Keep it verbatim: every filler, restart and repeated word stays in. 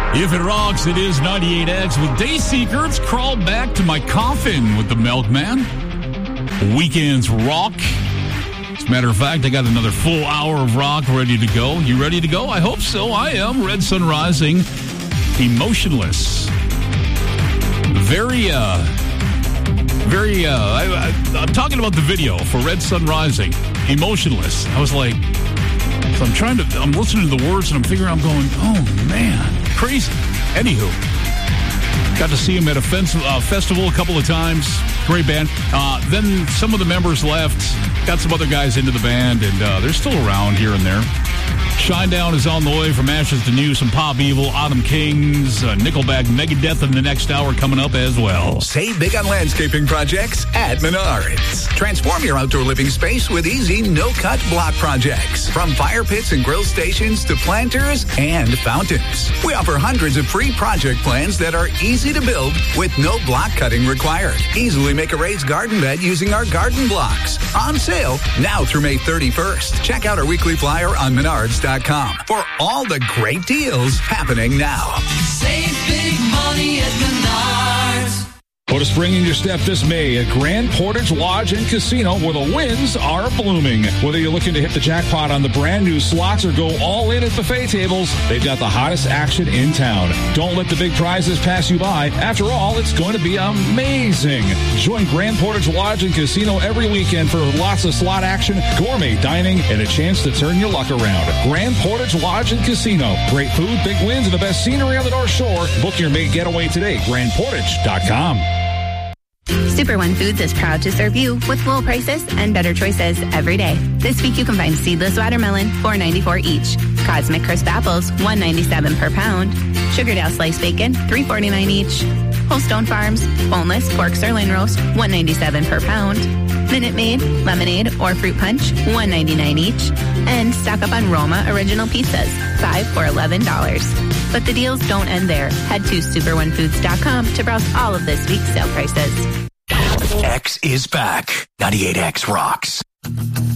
If it rocks, it is ninety-eight X with Dayseeker. It's crawled back to my coffin with the Milkman. Weekends rock. As a matter of fact, I got another full hour of rock ready to go. You ready to go? I hope so. I am. Red Sun Rising, Emotionless. Very, uh, very, uh, I, I, I'm talking about the video for Red Sun Rising, Emotionless. I was like, so I'm trying to, I'm listening to the words and I'm figuring, I'm going, oh man. Crazy. Anywho, got to see him at a fence, uh, festival a couple of times. Great band. Uh, then some of the members left. Got some other guys into the band, and uh, they're still around here and there. Shinedown is on the way from Ashes to New. Some Pop Evil, Autumn Kings, uh, Nickelback, Megadeth in the next hour coming up as well. Save big on landscaping projects at Menards. Transform your outdoor living space with easy, no-cut block projects. From fire pits and grill stations to planters and fountains. We offer hundreds of free project plans that are easy to build with no block cutting required. Easily make a raised garden bed using our garden blocks. On sale now through May thirty-first. Check out our weekly flyer on Menards dot com for all the great deals happening now. Save big money at Menards. Put a spring in your step this May at Grand Portage Lodge and Casino, where the winds are blooming. Whether you're looking to hit the jackpot on the brand new slots or go all in at buffet tables, they've got the hottest action in town. Don't let the big prizes pass you by. After all, it's going to be amazing. Join Grand Portage Lodge and Casino every weekend for lots of slot action, gourmet dining, and a chance to turn your luck around. Grand Portage Lodge and Casino. Great food, big wins, and the best scenery on the North Shore. Book your May getaway today. grand portage dot com. Super One Foods is proud to serve you with low prices and better choices every day. This week you can find seedless watermelon, four ninety-four each. Cosmic Crisp apples, one ninety-seven per pound. Sugardale sliced bacon, three forty-nine each. Holstone Farms, boneless pork sirloin roast, one ninety-seven per pound. Minute Maid, lemonade, or fruit punch, one ninety-nine each. And stock up on Roma original pizzas, five for eleven dollars. But the deals don't end there. Head to super one foods dot com to browse all of this week's sale prices. X is back. ninety-eight X rocks.